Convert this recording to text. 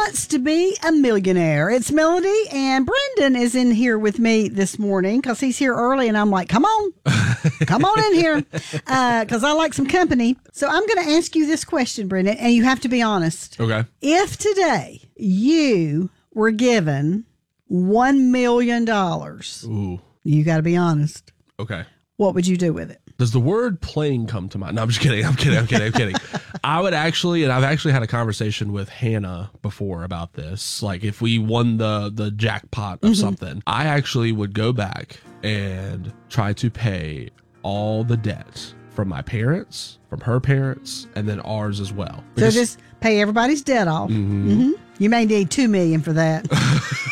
wants to be a millionaire? It's Melody, and Brendan is in here with me this morning because he's here early, and I'm like, come on. Come on in here because I like some company. So I'm going to ask you this question, Brendan, and you have to be honest. Okay. If today you were given $1 million, Ooh. you got to be honest. Okay. What would you do with it? Does the word plane come to mind? No, I'm just kidding. I'm kidding. I would actually, and I've actually had a conversation with Hannah before about this. Like if we won the jackpot of something, I actually would go back and try to pay all the debt from my parents, from her parents, and then ours as well. So just pay everybody's debt off. You may need $2 million for that.